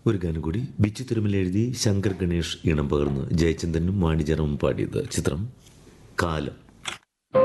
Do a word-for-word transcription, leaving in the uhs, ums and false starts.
ഒരു ഗാനം കൂടി ബിച്ചു തിരുമല എഴുതി ശങ്കർ ഗണേഷ് ഇണം പകർന്ന് ജയചന്ദ്രനും വാണിജ്യറും പാടിയത്. ചിത്രം കാലം.